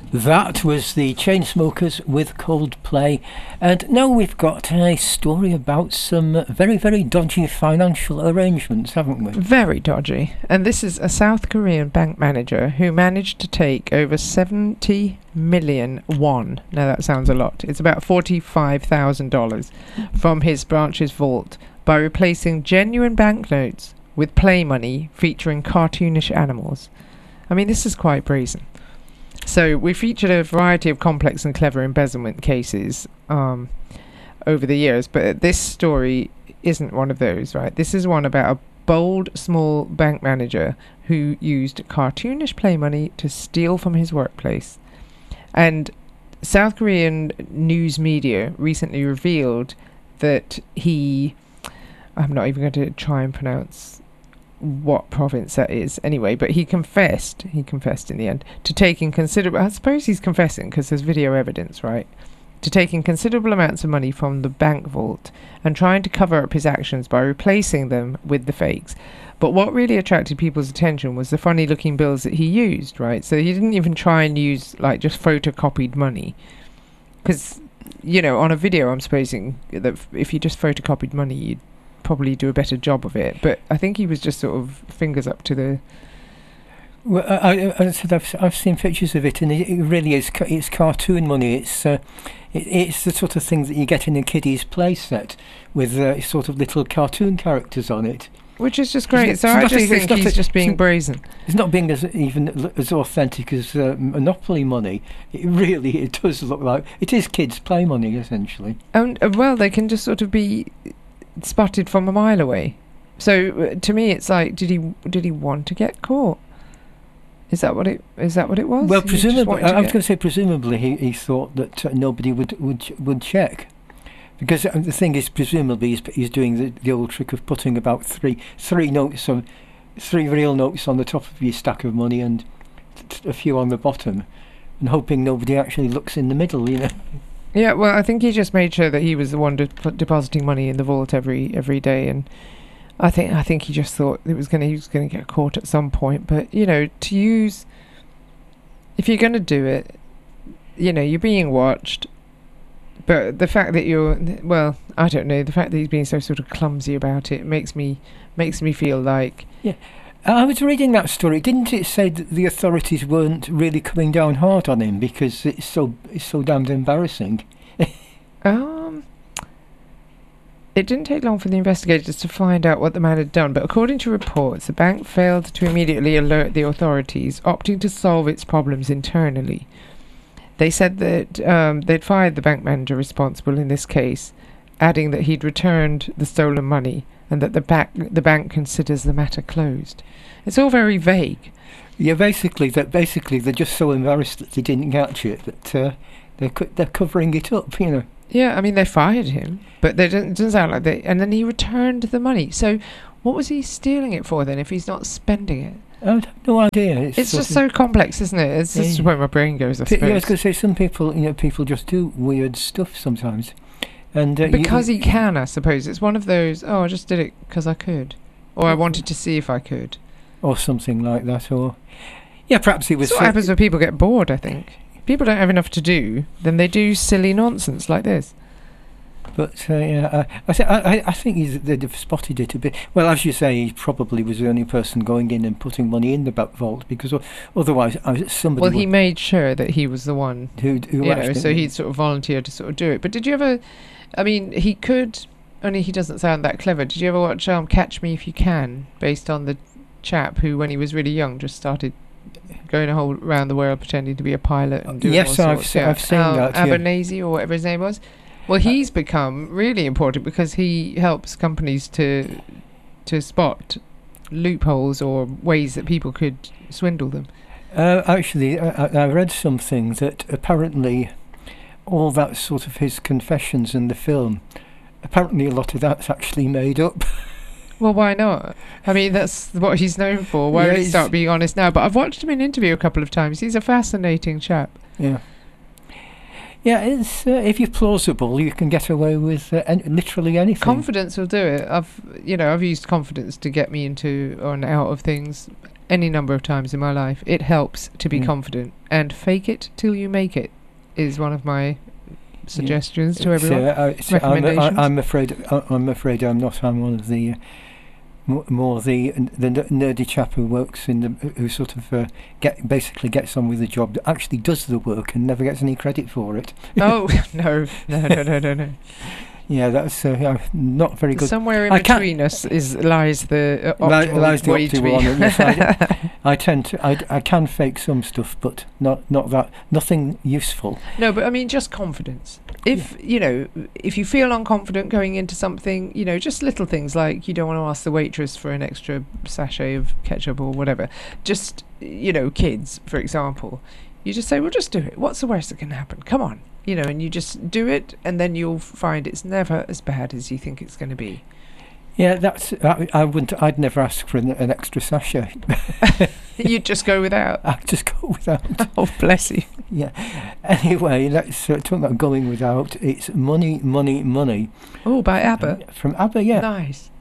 That was the Chainsmokers with Coldplay. And now we've got a story about some very, very dodgy financial arrangements, haven't we? Very dodgy. And this is a South Korean bank manager who managed to take over 70 million won. Now that sounds a lot. It's about $45,000 from his branch's vault by replacing genuine banknotes with play money featuring cartoonish animals. I mean, this is quite brazen. So we featured a variety of complex and clever embezzlement cases over the years, but this story isn't one of those, right? This is one about a bold, small bank manager who used cartoonish play money to steal from his workplace. And South Korean news media recently revealed that I'm not even going to try and pronounce what province that is anyway, but he confessed in the end to taking considerable, I suppose he's confessing because there's video evidence, right, to taking considerable amounts of money from the bank vault and trying to cover up his actions by replacing them with the fakes. But what really attracted people's attention was the funny looking bills that he used, right? So he didn't even try and use like just photocopied money, because on a video I'm supposing that if you just photocopied money you'd probably do a better job of it, but I think he was just sort of fingers up to the. Well, I said I've seen pictures of it, and it really is. It's cartoon money. It's the sort of thing that you get in a kiddie's play set with sort of little cartoon characters on it, which is just great. So I just think he's just being brazen. It's not being even as authentic as Monopoly money. It does look like it is kids' play money essentially. And well, they can just sort of be spotted from a mile away. So to me it's like, did he want to get caught? Is that what it was? Well, presumably I was going to say presumably he thought that nobody would check, because the thing is presumably he's doing the old trick of putting about three real notes on the top of your stack of money and a few on the bottom, and hoping nobody actually looks in the middle, Yeah, well, I think he just made sure that he was the one depositing money in the vault every day, and I think he just thought he was going to get caught at some point. But to use, if you're going to do it, you're being watched. But the fact that I don't know, the fact that he's being so sort of clumsy about it makes me feel like. Yeah. I was reading that story. Didn't it say that the authorities weren't really coming down hard on him because it's so damned embarrassing? It didn't take long for the investigators to find out what the man had done, but according to reports, the bank failed to immediately alert the authorities, opting to solve its problems internally. They said that they'd fired the bank manager responsible in this case, adding that he'd returned the stolen money and that the bank considers the matter closed. It's all very vague. Yeah, basically they're just so embarrassed that they didn't catch it that they're covering it up, Yeah, I mean they fired him, but it doesn't sound like they. And then he returned the money. So, what was he stealing it for then? If he's not spending it, I have no idea. It's just so complex, isn't it? It's just where my brain goes. I suppose. Yeah, I was going to say some people, people just do weird stuff sometimes. And because he can, I suppose. It's one of those, I just did it because I could. Or I wanted to see if I could. Or something like that. Or, yeah, perhaps he was... That's what happens when people get bored, I think. People don't have enough to do, then they do silly nonsense like this. But, I think they've spotted it a bit. Well, as you say, he probably was the only person going in and putting money in the back vault, because otherwise somebody... Well, he made sure that he was the one who so he'd sort of volunteered to sort of do it. But did you ever... I mean, he could, only he doesn't sound that clever. Did you ever watch Catch Me If You Can, based on the chap who, when he was really young, just started going around the world pretending to be a pilot and doing yes, all sorts? I've seen that. Abernathy, or whatever his name was. Well, he's become really important because he helps companies to spot loopholes or ways that people could swindle them. Actually, I read something that apparently all that sort of his confessions in the film, apparently a lot of that's actually made up. Well, why not? I mean, that's what he's known for. Why would he start being honest now? But I've watched him in interview a couple of times. He's a fascinating chap. Yeah. Yeah, it's if you're plausible, you can get away with literally anything. Confidence will do it. I've used confidence to get me into or out of things any number of times in my life. It helps to be confident, and fake it till you make it is one of my suggestions to everyone. Recommendations. I'm afraid I'm not. I'm one of the more the nerdy chap who works who sort of basically gets on with the job, that actually does the work and never gets any credit for it. Oh no. Yeah, that's not very good. Somewhere in between us lies the optimal lies the way to be. optimal one. Yes, I can fake some stuff, but not that. Nothing useful. No, but I mean, just confidence. If if you feel unconfident going into something, just little things like you don't want to ask the waitress for an extra sachet of ketchup or whatever. Just kids, for example, you just say, "Well, just do it. What's the worst that can happen? Come on." And you just do it, and then you'll find it's never as bad as you think it's going to be. Yeah, that's. I'd never ask for an extra sachet. You'd just go without. I'd just go without. Oh, bless you. Yeah. Anyway, let's talk about going without. It's Money, Money, Money. Oh, by ABBA. From ABBA, yeah. Nice.